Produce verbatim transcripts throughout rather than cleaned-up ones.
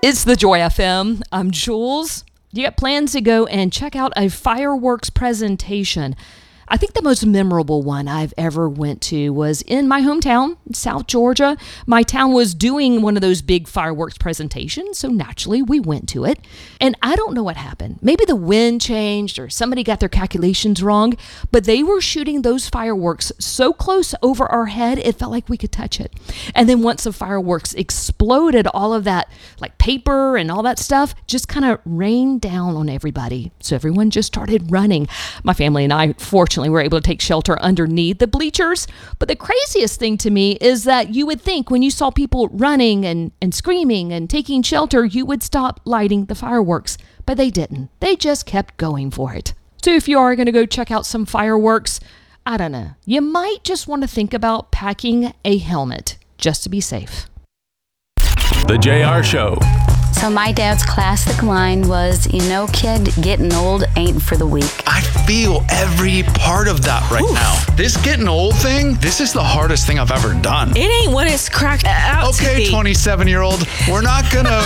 It's the Joy F M. I'm Jules. You got plans to go and check out a fireworks presentation. I think the most memorable one I've ever went to was in my hometown, South Georgia. My town was doing one of those big fireworks presentations, so naturally we went to it. And I don't know what happened. Maybe the wind changed or somebody got their calculations wrong, but they were shooting those fireworks so close over our head, it felt like we could touch it. And then once the fireworks exploded, all of that like paper and all that stuff just kind of rained down on everybody. So everyone just started running. My family and I, fortunately, we were able to take shelter underneath the bleachers. But the craziest thing to me is that you would think when you saw people running and, and screaming and taking shelter, you would stop lighting the fireworks. But they didn't. They just kept going for it. So if you are going to go check out some fireworks, I don't know, you might just want to think about packing a helmet just to be safe. The J R Show. So my dad's classic line was, you know, kid, getting old ain't for the weak. I feel every part of that right Oof. now. This getting old thing, this is the hardest thing I've ever done. It ain't what it's cracked out to be. Okay, twenty-seven-year-old, we're not gonna...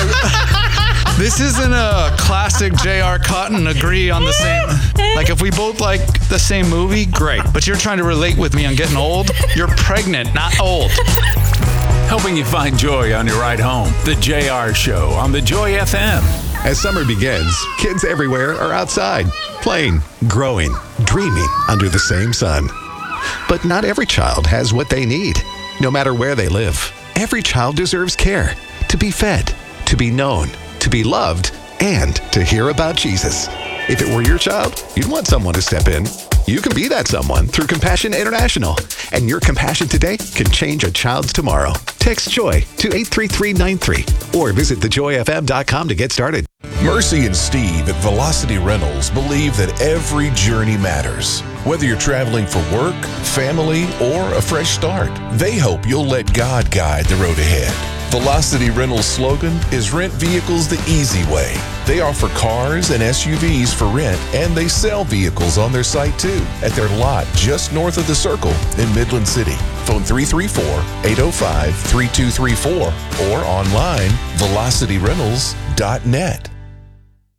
This isn't a classic J R cut and agree on the same... Like, if we both like the same movie, great. But you're trying to relate with me on getting old? You're pregnant, not old. Helping you find joy on your ride home. The J R Show on the Joy F M. As summer begins, kids everywhere are outside, playing, growing, dreaming under the same sun. But not every child has what they need, no matter where they live. Every child deserves care, to be fed, to be known, to be loved, and to hear about Jesus. If it were your child, you'd want someone to step in. You can be that someone through Compassion International. And your compassion today can change a child's tomorrow. Text JOY to eight three three nine three or visit the joy f m dot com to get started. Mercy and Steve at Velocity Rentals believe that every journey matters. Whether you're traveling for work, family, or a fresh start, they hope you'll let God guide the road ahead. Velocity Rentals' slogan is rent vehicles the easy way. They offer cars and S U Vs for rent, and they sell vehicles on their site too, at their lot just north of the Circle in Midland City. Phone three three four, eight oh five, three two three four or online velocity rentals dot net.